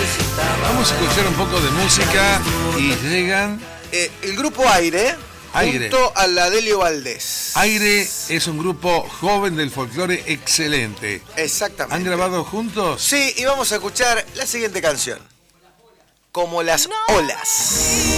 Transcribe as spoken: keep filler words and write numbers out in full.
Vamos a escuchar un poco de música y llegan... Eh, el grupo Aire, Aire, junto a la Delio Valdés. Aire es un grupo joven del folclore excelente. Exactamente. ¿Han grabado juntos? Sí, y vamos a escuchar la siguiente canción. Como las olas.